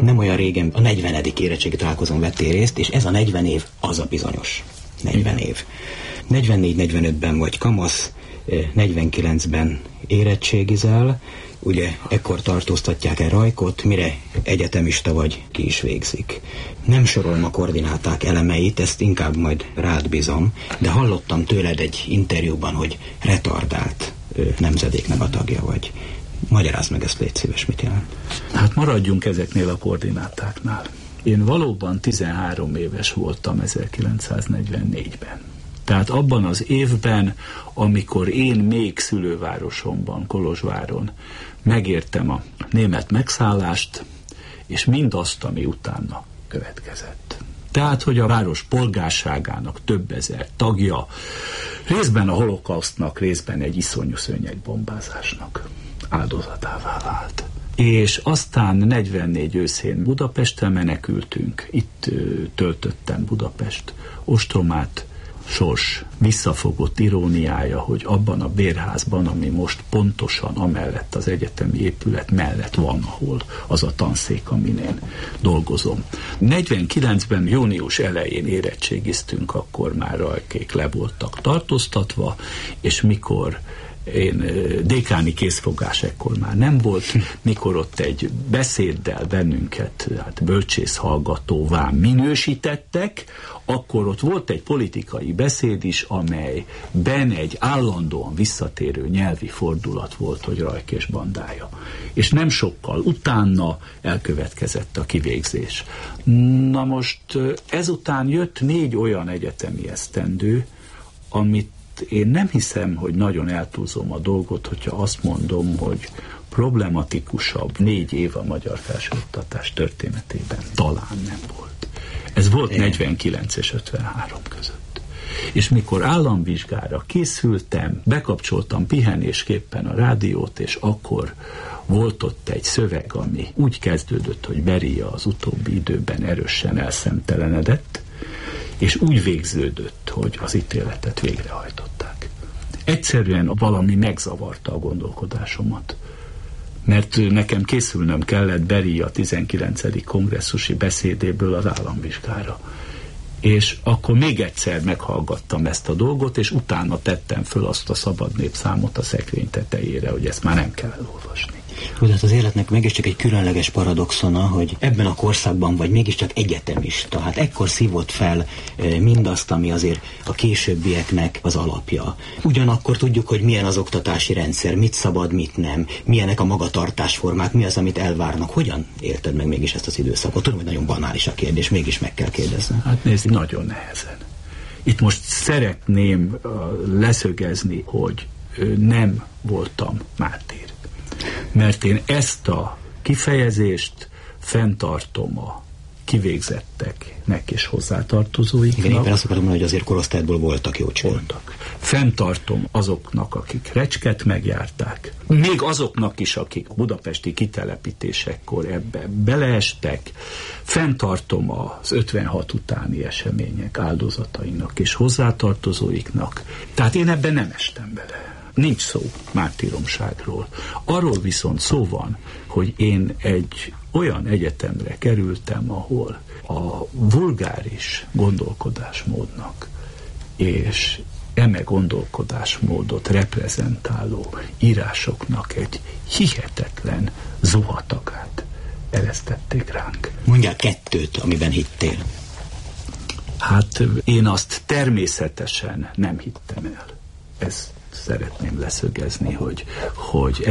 Nem olyan régen a 40. érettségi találkozón vettél részt, és ez a 40 év az a bizonyos 40 év. 44-45-ben vagy kamasz, 49-ben érettségizel, ugye ekkor tartóztatják el Rajkot, mire egyetemista vagy, ki is végzik. Nem sorolom a koordináták elemeit, ezt inkább majd rád bízom, de hallottam tőled egy interjúban, hogy retardált nemzedéknek a tagja vagy. Magyarázd meg ezt, légy szíves, mit jelent. Hát maradjunk ezeknél a koordinátáknál. Én valóban 13 éves voltam 1944-ben. Tehát abban az évben, amikor én még szülővárosomban, Kolozsváron megértem a német megszállást, és mindazt, ami utána következett. Tehát, hogy a város polgárságának több ezer tagja részben a holokausztnak, részben egy iszonyú szőnyegbombázásnak áldozatává vált. És aztán 44 őszén Budapestre menekültünk, itt töltöttem Budapest ostromát, sors visszafogott iróniája, hogy abban a bérházban, ami most pontosan amellett az egyetemi épület mellett van, ahol az a tanszék, amin én dolgozom. 49-ben június elején érettségiztünk, akkor már Rajkék le voltak tartóztatva, és mikor én dékáni készfogás ekkor már nem volt, mikor ott egy beszéddel bennünket bölcsészhallgatóvá minősítettek, akkor ott volt egy politikai beszéd is, amelyben egy állandóan visszatérő nyelvi fordulat volt, hogy Rajkés bandája. És nem sokkal utána elkövetkezett a kivégzés. Na most ezután jött 4 olyan egyetemi esztendő, amit én nem hiszem, hogy nagyon eltúlzom a dolgot, hogyha azt mondom, hogy problematikusabb 4 év a magyar felsőoktatás történetében talán nem volt. Ez volt 49 és 53 között. És mikor államvizsgára készültem, bekapcsoltam pihenésképpen a rádiót, és akkor volt ott egy szöveg, ami úgy kezdődött, hogy Beria az utóbbi időben erősen elszemtelenedett, és úgy végződött, hogy az ítéletet végrehajtották. Egyszerűen valami megzavarta a gondolkodásomat. Mert nekem készülnöm kellett Beria 19. kongresszusi beszédéből az államvizsgára. És akkor még egyszer meghallgattam ezt a dolgot, és utána tettem föl azt a Szabad Népszámot a szekrény tetejére, hogy ezt már nem kell elolvasni. Hát az életnek mégiscsak egy különleges paradoxona, hogy ebben a korszakban vagy mégiscsak egyetemista. Hát ekkor szívott fel mindazt, ami azért a későbbieknek az alapja. Ugyanakkor tudjuk, hogy milyen az oktatási rendszer, mit szabad, mit nem, milyenek a magatartásformák, mi az, amit elvárnak. Hogyan élted meg mégis ezt az időszakot? Tudom, hogy nagyon banális a kérdés, mégis meg kell kérdezni. Hát nézd, nagyon nehezen. Itt most szeretném leszögezni, hogy nem voltam mártír. Mert én ezt a kifejezést fenntartom a kivégzetteknek és hozzátartozóiknak. Igen, éppen azt akarom mondani, hogy azért korosztályból voltak jócskán. Voltak. Fenntartom azoknak, akik Recskét megjárták. Még azoknak is, akik budapesti kitelepítésekkor ebbe beleestek. Fenntartom az 56 utáni események áldozatainak és hozzátartozóiknak. Tehát én ebben nem estem bele. Nincs szó mártíromságról. Arról viszont szó van, hogy én egy olyan egyetemre kerültem, ahol a vulgáris gondolkodásmódnak és eme gondolkodásmódot reprezentáló írásoknak egy hihetetlen zuhatagát eresztették ránk. Mondjál 2, amiben hittél. Hát én azt természetesen nem hittem el. Ez szeretném leszögezni, hogy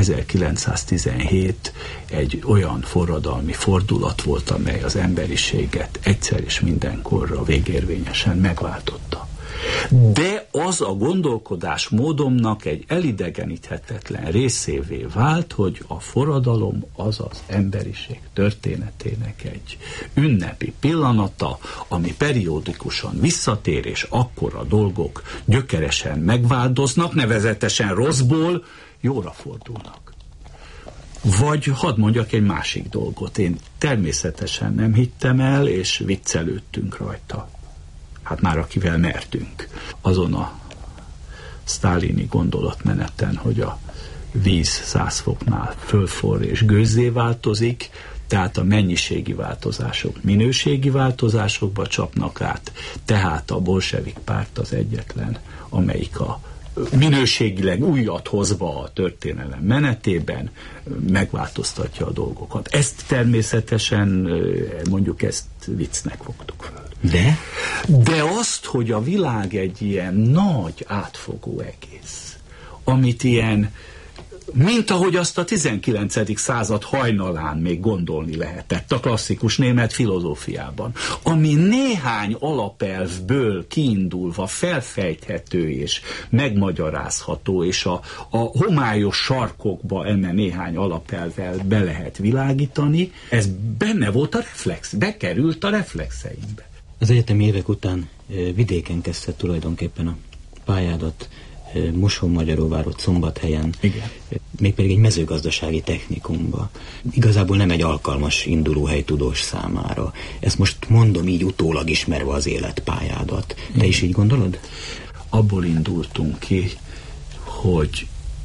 1917 egy olyan forradalmi fordulat volt, amely az emberiséget egyszer és mindenkorra végérvényesen megváltotta. De az a gondolkodás módomnak egy elidegeníthetetlen részévé vált, hogy a forradalom az az emberiség történetének egy ünnepi pillanata, ami periódikusan visszatér, és akkor a dolgok gyökeresen megváltoznak, nevezetesen rosszból jóra fordulnak. Vagy hadd mondjak egy másik dolgot. Én természetesen nem hittem el, és viccelődtünk rajta. Hát már akivel mertünk. Azon a sztálini gondolatmeneten, hogy a víz 100 foknál fölforr és gőzzé változik, Tehát a mennyiségi változások minőségi változásokba csapnak át, tehát a bolsevik párt az egyetlen, amelyik a minőségileg újat hozva a történelem menetében megváltoztatja a dolgokat. Ezt természetesen, mondjuk ezt viccnek fogtuk föl. De azt, hogy a világ egy ilyen nagy átfogó egész, amit ilyen, mint ahogy azt a 19. század hajnalán még gondolni lehetett a klasszikus német filozófiában, ami néhány alapelvből kiindulva felfejthető és megmagyarázható, és a homályos sarkokba enne néhány alapelvvel be lehet világítani, ez benne volt a reflex, bekerült a reflexeinkbe. Az egyetemi évek után vidéken kezdett tulajdonképpen a pályádat, Mosonmagyaróvár, Szombathelyen, igen. Mégpedig egy mezőgazdasági technikumba. Igazából nem egy alkalmas indulóhely tudós számára. Ezt most mondom így utólag ismerve az életpályádat. Te is így gondolod? Abból indultunk ki, hogy